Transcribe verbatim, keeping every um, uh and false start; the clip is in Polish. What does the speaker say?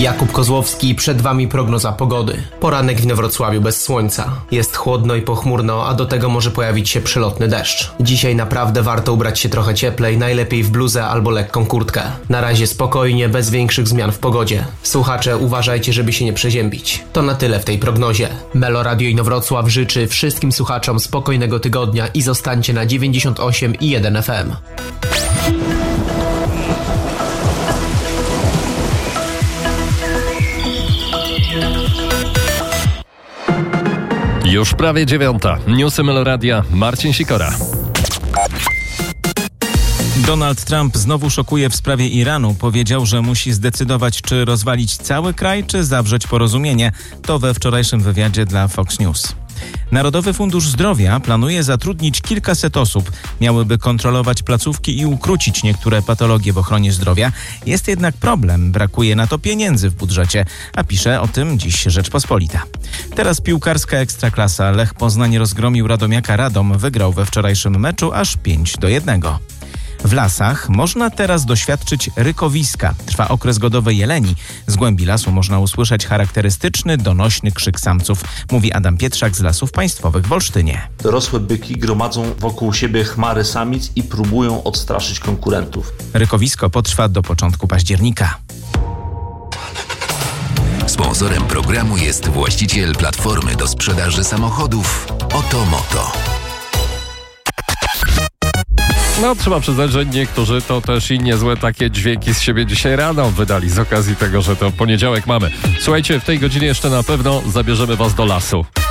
Jakub Kozłowski, przed Wami prognoza pogody. Poranek w Inowrocławiu bez słońca. Jest chłodno i pochmurno, a do tego może pojawić się przelotny deszcz. Dzisiaj naprawdę warto ubrać się trochę cieplej, najlepiej w bluzę albo lekką kurtkę. Na razie spokojnie, bez większych zmian w pogodzie. Słuchacze, uważajcie, żeby się nie przeziębić. To na tyle w tej prognozie. Melo Radio Inowrocław życzy wszystkim słuchaczom spokojnego tygodnia i zostańcie na dziewięćdziesiąt osiem i jeden F M. Już prawie dziewiąta. Newsy Meloradia. Marcin Sikora. Donald Trump znowu szokuje w sprawie Iranu. Powiedział, że musi zdecydować, czy rozwalić cały kraj, czy zawrzeć porozumienie. To we wczorajszym wywiadzie dla Fox News. Narodowy Fundusz Zdrowia planuje zatrudnić kilkaset osób. Miałyby kontrolować placówki i ukrócić niektóre patologie w ochronie zdrowia. Jest jednak problem. Brakuje na to pieniędzy w budżecie. A pisze o tym dziś Rzeczpospolita. Teraz piłkarska ekstraklasa. Lech Poznań rozgromił Radomiaka Radom. Wygrał we wczorajszym meczu aż pięć do jednego. W lasach można teraz doświadczyć rykowiska. Trwa okres godowy jeleni. Z głębi lasu można usłyszeć charakterystyczny, donośny krzyk samców, mówi Adam Pietrzak z Lasów Państwowych w Olsztynie. Dorosłe byki gromadzą wokół siebie chmary samic i próbują odstraszyć konkurentów. Rykowisko potrwa do początku października. Sponsorem programu jest właściciel platformy do sprzedaży samochodów Otomoto. No, trzeba przyznać, że niektórzy to też i niezłe takie dźwięki z siebie dzisiaj rano wydali z okazji tego, że to poniedziałek mamy. Słuchajcie, w tej godzinie jeszcze na pewno zabierzemy Was do lasu.